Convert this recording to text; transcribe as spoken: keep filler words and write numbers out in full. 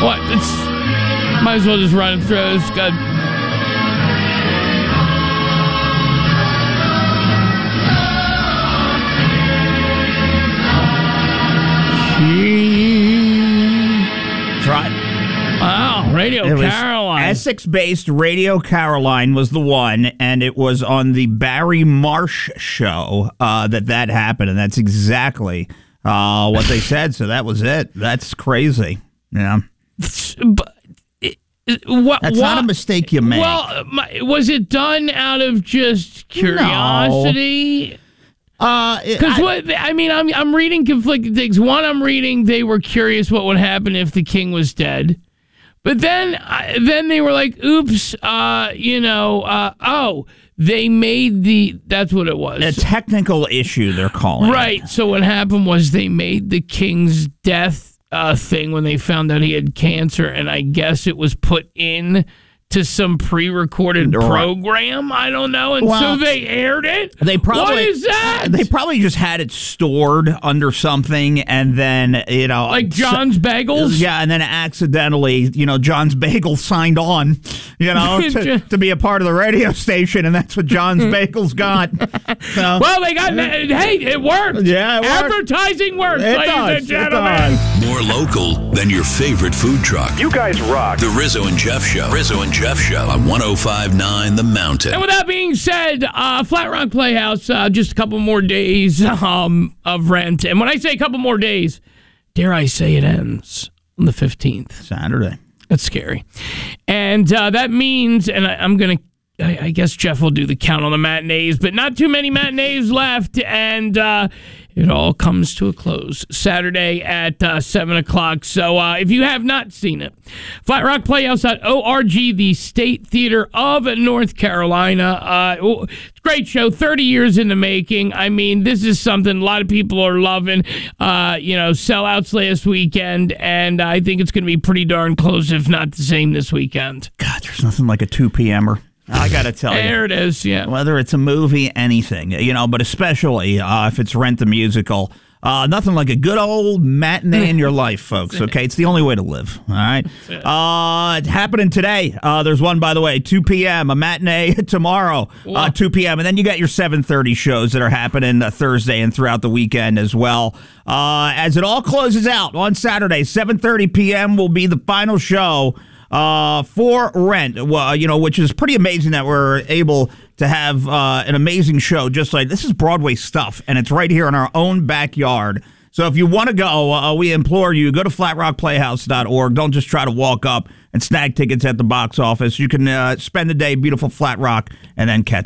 What? It's, might as well just run it through. It's good. That's right. Wow, Radio It was Caroline. Essex-based Radio Caroline was the one, and it was on the Barry Marsh show uh, that that happened, and that's exactly uh, what they said. So that was it. That's crazy. Yeah. But, it, what, That's what, not a mistake you make. Well, my, was it done out of just curiosity? Uh, Because what I mean, I'm I'm reading conflicting things. One, I'm reading they were curious what would happen if the king was dead, but then uh, then they were like, "Oops, uh, you know, uh, oh, they made the that's what it was, a technical issue they're calling right." it. So what happened was they made the king's death uh, thing when they found out he had cancer, and I guess it was put in to some pre-recorded Right. program. I don't know, and Well, so they aired it. They probably what is that? They probably just had it stored under something, and then you know, Like John's Bagels? Yeah, and then accidentally, you know, John's Bagels signed on, you know, to, to be a part of the radio station, and that's what John's Bagels got. So, Well, they got, hey, it worked. Yeah, it worked. Advertising works, It ladies does, and it gentlemen. does. More local than your favorite food truck. You guys rock. The Rizzo and Jeff Show. Rizzo and Jeff Show on one oh five point nine The Mountain. And with that being said, uh, Flat Rock Playhouse, uh, just a couple more days um, of rent. And when I say a couple more days, dare I say it ends on the fifteenth. Saturday. That's scary. And uh, that means, and I, I'm going to, I guess Jeff will do the count on the matinees, but not too many matinees left. And uh, it all comes to a close Saturday at uh, seven o'clock. So uh, if you have not seen it, flat rock playhouse dot org, the State Theater of North Carolina. Uh, it's a great show, thirty years in the making. I mean, this is something a lot of people are loving. Uh, you know, sellouts last weekend, and I think it's going to be pretty darn close, if not the same, this weekend. God, there's nothing like a two p.m.er. I got to tell you. There it is, yeah. Whether it's a movie, anything, you know, but especially uh, if it's Rent the Musical, uh, nothing like a good old matinee in your life, folks, okay? It's the only way to live, all right? Uh, it's happening today. Uh, there's one, by the way, two p.m., a matinee tomorrow, uh, two p.m., and then you got your seven thirty shows that are happening uh, Thursday and throughout the weekend as well. Uh, as it all closes out on Saturday, seven thirty p.m. will be the final show Uh, for Rent, well, you know, which is pretty amazing that we're able to have uh, an amazing show just like this. Is Broadway stuff, and it's right here in our own backyard. So if you want to go, uh, we implore you, go to flat rock playhouse dot org. Don't just try to walk up and snag tickets at the box office. You can uh, spend the day, beautiful Flat Rock, and then catch